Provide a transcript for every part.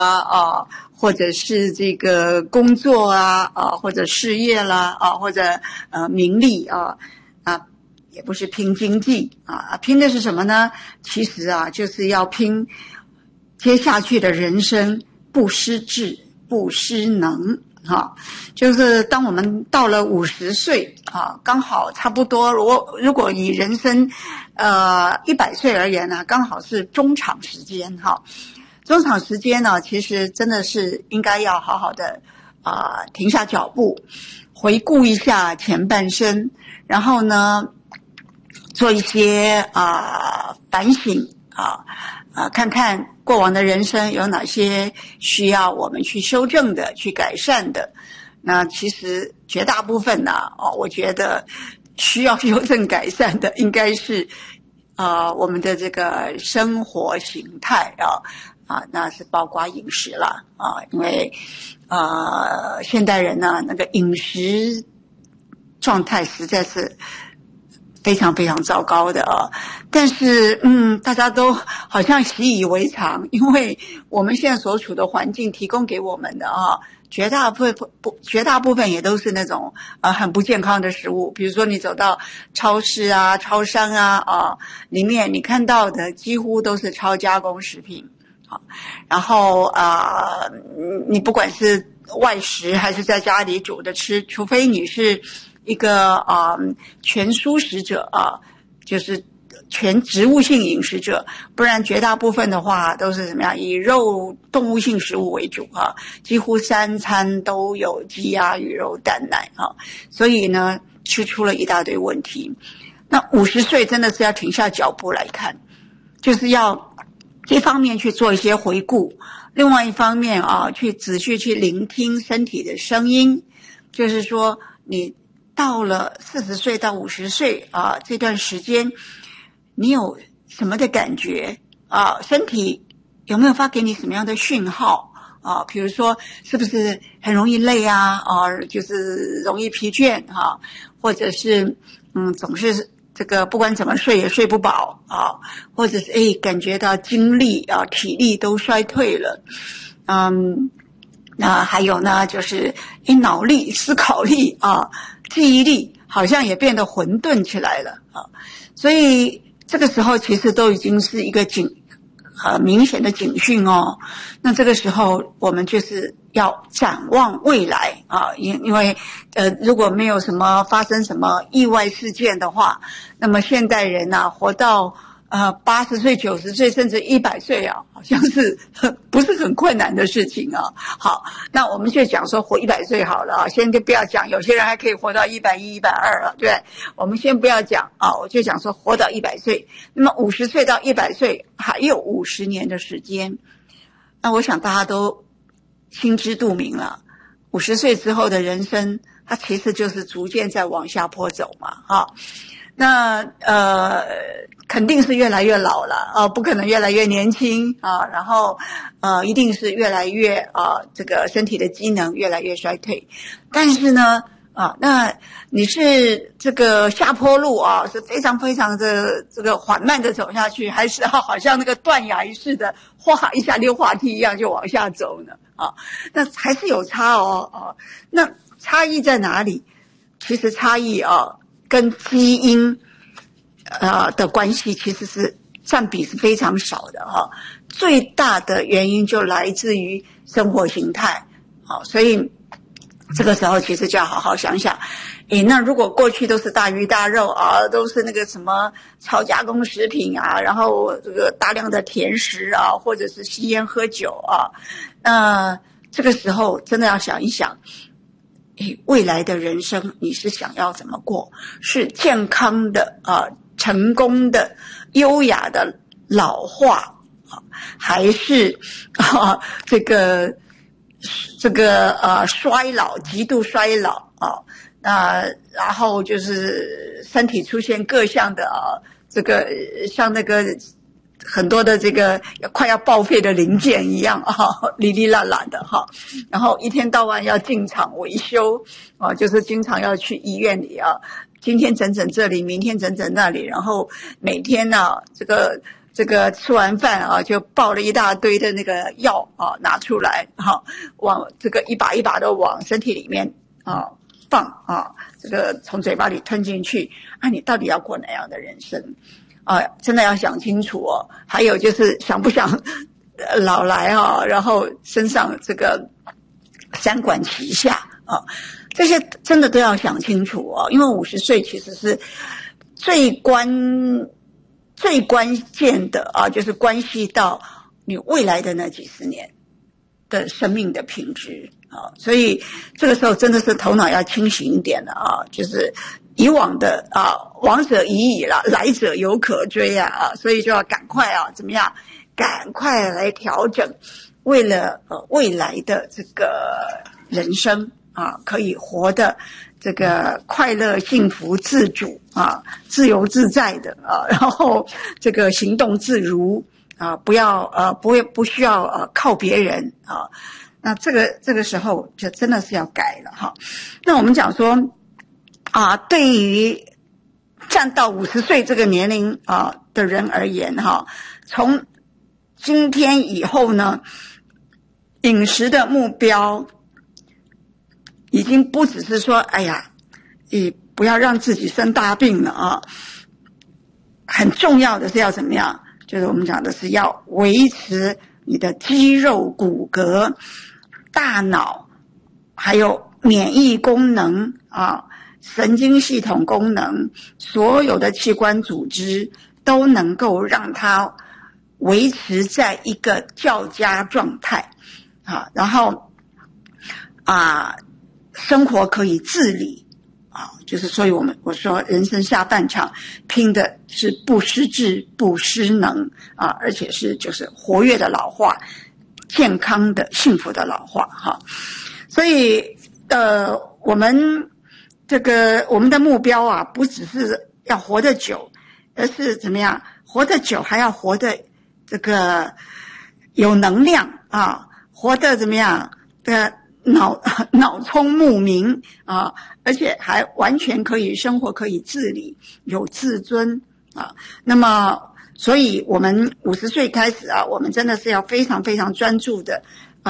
或者是这个工作或者事业啦或者名利也不是拼经济拼的是什么呢？其实就是要拼接下去的人生不失智不失能就是当我们到了50岁刚好差不多，如果以人生100岁而言呢，刚好是中场时间中场时间呢，其实真的是应该要好好的停下脚步，回顾一下前半生，然后呢做一些反省看看过往的人生有哪些需要我们去修正的去改善的。那其实绝大部分我觉得需要修正改善的应该是我们的这个生活形态那是包括饮食啦因为现代人呢那个饮食状态实在是非常非常糟糕的但是大家都好像习以为常，因为我们现在所处的环境提供给我们的绝大部分也都是那种很不健康的食物。比如说你走到超市超商里面你看到的几乎都是超加工食品然后你不管是外食还是在家里煮的吃，除非你是一个全蔬食者就是全植物性饮食者，不然绝大部分的话都是怎么样以动物性食物为主几乎3餐都有鸡鸭鱼肉蛋奶所以呢吃出了一大堆问题。那50岁真的是要停下脚步来看，就是要一方面去做一些回顾，另外一方面去仔细去聆听身体的声音，就是说你到了40岁到50岁这段时间你有什么的感觉身体有没有发给你什么样的讯号比如说是不是很容易累就是容易疲倦或者是总是这个不管怎么睡也睡不饱或者是感觉到精力体力都衰退了那还有呢就是脑力思考力记忆力好像也变得混沌起来了所以这个时候其实都已经是一个明显的警讯那这个时候我们就是要展望未来因为如果没有发生什么意外事件的话，那么现代人活到80岁90岁甚至100岁好像是不是很困难的事情好，那我们就讲说活100岁好了先就不要讲有些人还可以活到110、120对，我们先不要讲我就讲说活到100岁，那么50岁到100岁还有50年的时间。那我想大家都心知肚明了，50岁之后的人生它其实就是逐渐在往下坡走嘛那肯定是越来越老了不可能越来越年轻然后一定是越来越这个身体的机能越来越衰退。但是呢那你是这个下坡路是非常非常的这个缓慢的走下去，还是好像那个断崖式的哗一下溜滑梯一样就往下走呢那还是有差那差异在哪里？其实差异跟基因的关系其实是占比是非常少的最大的原因就来自于生活形态所以这个时候其实就要好好想想那如果过去都是大鱼大肉都是那个什么超加工食品然后这个大量的甜食或者是吸烟喝酒这个时候真的要想一想未来的人生你是想要怎么过？是健康的成功的优雅的老化还是这个衰老极度衰老然后就是身体出现各项的这个像那个很多的这个快要报废的零件一样哩哩啦啦的然后一天到晚要进厂维修就是经常要去医院里今天整整这里明天整整那里，然后每天这个这个吃完饭啊，就抱了一大堆的那个药啊拿出来往这个一把一把的往身体里面放这个从嘴巴里吞进去你到底要过哪样的人生真的要想清楚哦。还有就是想不想老来然后身上这个三管齐下这些真的都要想清楚因为50岁其实是最关键的就是关系到你未来的那几十年的生命的品质所以这个时候真的是头脑要清醒一点的就是以往的往者已矣了，来者犹可追所以就要赶快怎么样，赶快来调整，为了未来的这个人生可以活得这个快乐幸福自主自由自在的然后这个行动自如不需要靠别人那这个时候就真的是要改了那我们讲说对于站到50岁这个年龄的人而言从今天以后呢，饮食的目标已经不只是说不要让自己生大病了很重要的是要怎么样，就是我们讲的是要维持你的肌肉骨骼大脑还有免疫功能神经系统功能，所有的器官组织都能够让它维持在一个较佳状态然后生活可以自理就是所以我说人生下半场拼的是不失智不失能而且是就是活跃的老化，健康的幸福的老化所以我们的目标不只是要活得久，而是怎么样活得久还要活得这个有能量活得怎么样脑聪目明而且还完全可以生活可以自理有自尊那么所以我们50岁开始我们真的是要非常非常专注的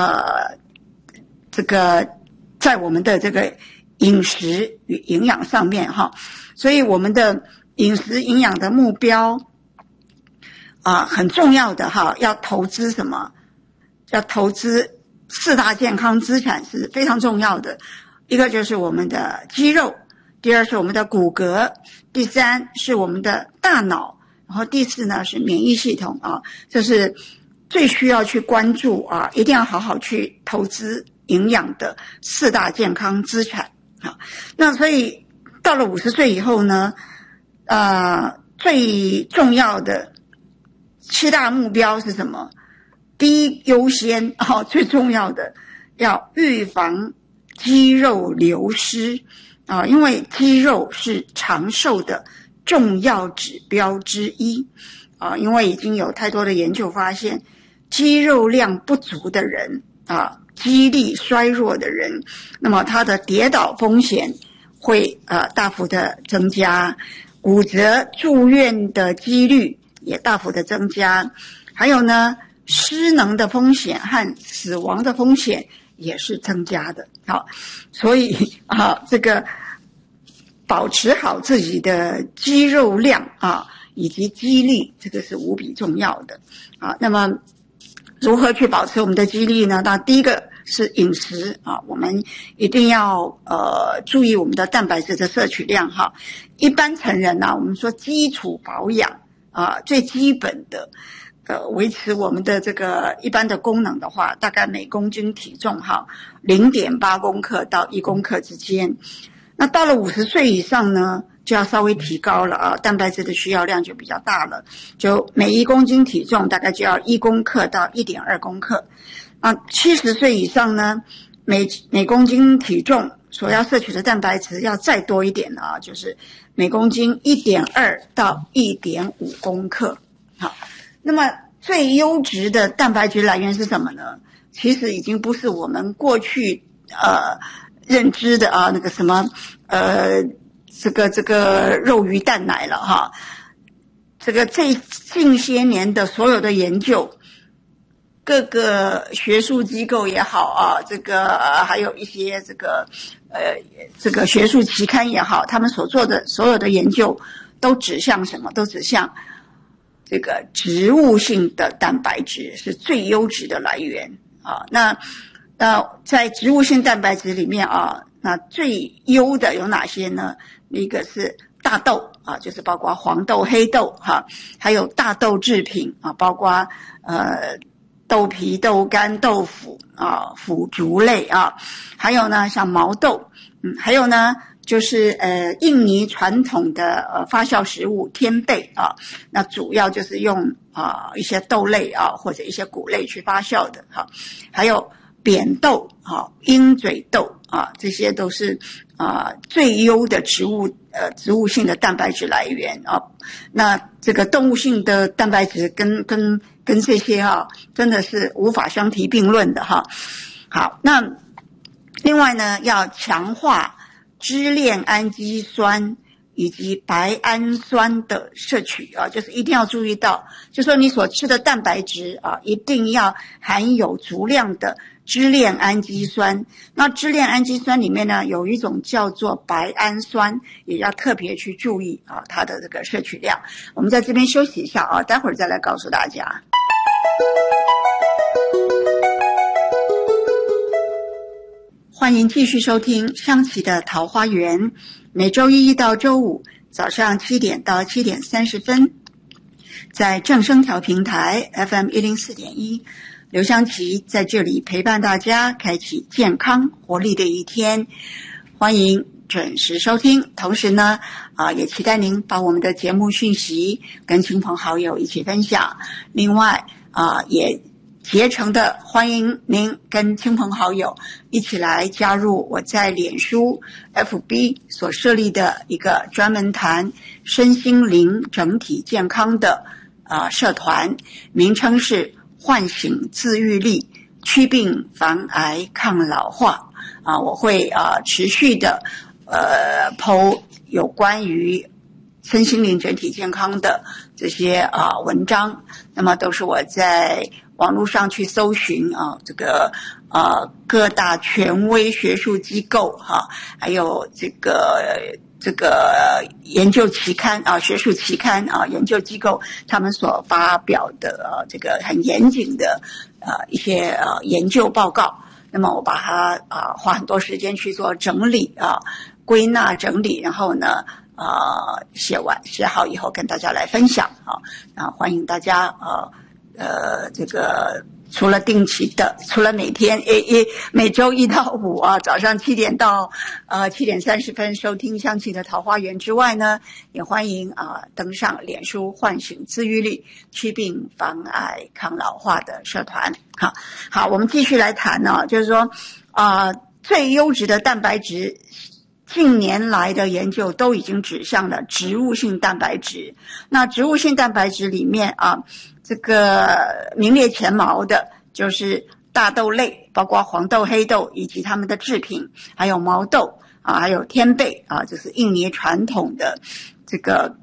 这个在我们的这个饮食与营养上面所以我们的饮食营养的目标很重要的要投资什么，要投资4大健康资产是非常重要的，一个就是我们的肌肉，第二是我们的骨骼，第三是我们的大脑，然后第四呢是免疫系统这是最需要去关注一定要好好去投资营养的4大健康资产那所以到了50岁以后呢最重要的7大目标是什么？第一优先最重要的要预防肌肉流失因为肌肉是长寿的重要指标之一因为已经有太多的研究发现，肌肉量不足的人肌力衰弱的人，那么他的跌倒风险会大幅的增加，骨折住院的几率也大幅的增加，还有呢失能的风险和死亡的风险也是增加的所以这个保持好自己的肌肉量以及肌力，这个是无比重要的那么如何去保持我们的肌力呢？那第一个是饮食我们一定要注意我们的蛋白质的摄取量一般成人我们说基础保养最基本的维持我们的这个一般的功能的话，大概每公斤体重0.8公克到1公克之间。那到了50岁以上呢，就要稍微提高了蛋白质的需要量就比较大了，就每1公斤体重大概就要1公克到1.2公克。70岁以上呢，每公斤体重所要摄取的蛋白质要再多一点就是每公斤1.2到1.5公克。好，那么最优质的蛋白质来源是什么呢？其实已经不是我们过去认知的那个什么这个肉鱼蛋奶了这个近些年的所有的研究，各个学术机构也好啊，这个还有一些这个学术期刊也好，他们所做的所有的研究都指向什么？都指向这个植物性的蛋白质是最优质的来源啊。那在植物性蛋白质里面啊，那最优的有哪些呢？一个是大豆啊，就是包括黄豆、黑豆哈，还有大豆制品啊，包括豆皮、豆干、豆腐啊、腐竹类啊，还有呢像毛豆，还有呢就是印尼传统的发酵食物天贝啊，那主要就是用一些豆类啊或者一些谷类去发酵的哈，还有扁豆啊、鹰嘴豆啊，这些都是最优的植物性的蛋白质来源啊。那这个动物性的蛋白质跟这些真的是无法相提并论的哈。好，那另外呢，要强化支链氨基酸以及白氨酸的摄取啊，就是一定要注意到，就说你所吃的蛋白质啊，一定要含有足量的支链氨基酸。那支链氨基酸里面呢，有一种叫做白氨酸，也要特别去注意啊，它的这个摄取量。我们在这边休息一下啊，待会儿再来告诉大家。欢迎继续收听香琪的桃花源，每周一到周五早上7点到7点30分，在正声调平台 FM 104.1，刘香琪在这里陪伴大家，开启健康活力的一天。欢迎准时收听，同时呢也期待您把我们的节目讯息跟亲朋好友一起分享。另外也竭诚的欢迎您跟亲朋好友一起来加入我在脸书 FB 所设立的一个专门谈身心灵整体健康的社团，名称是唤醒自愈力，祛病防癌抗老化我会持续的po有关于身心灵整体健康的这些文章，那么都是我在网络上去搜寻这个各大权威学术机构还有这个研究期刊学术期刊研究机构他们所发表的这个很严谨的一些研究报告，那么我把它花很多时间去做整理归纳整理，然后呢写好以后跟大家来分享欢迎大家这个除了定期的，除了每天每周1到5早上7点到7点30分收听香琪的桃花源之外呢，也欢迎登上脸书唤醒自愈力祛病防癌抗老化的社团。好，我们继续来谈就是说最优质的蛋白质，近年来的研究都已经指向了植物性蛋白质。那植物性蛋白质里面这个名列前茅的就是大豆类，包括黄豆、黑豆以及它们的制品，还有毛豆还有天贝就是印尼传统的这个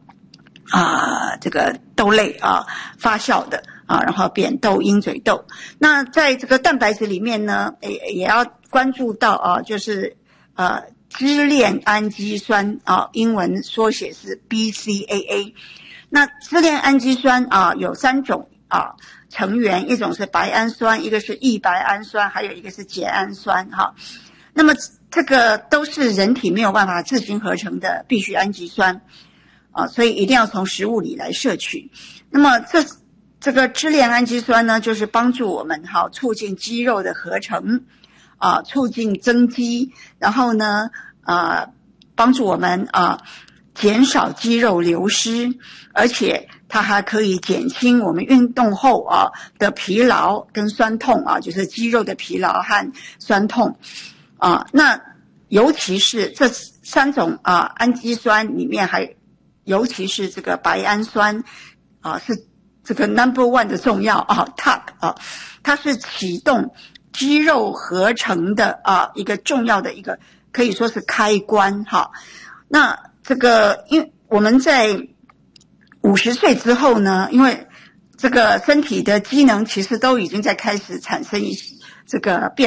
豆类发酵的然后扁豆、鹰嘴豆。那在这个蛋白质里面呢，也要关注到就是支链氨基酸英文缩写是 BCAA。那支链氨基酸有3种成员，一种是白氨酸，一个是异白氨酸，还有一个是缬氨酸那么这个都是人体没有办法自行合成的必需氨基酸所以一定要从食物里来摄取。那么这个支链氨基酸呢，就是帮助我们促进肌肉的合成促进增肌，然后呢帮助我们减少肌肉流失，而且它还可以减轻我们运动后的疲劳跟酸痛就是肌肉的疲劳和酸痛那尤其是这3种氨基酸里面尤其是这个白氨酸是这个 No.1 的重要top 它是启动肌肉合成的一个重要的一个可以说是开关那这个因为我们在 50岁之后呢，因为这个身体的机能其实都已经在开始产生这个变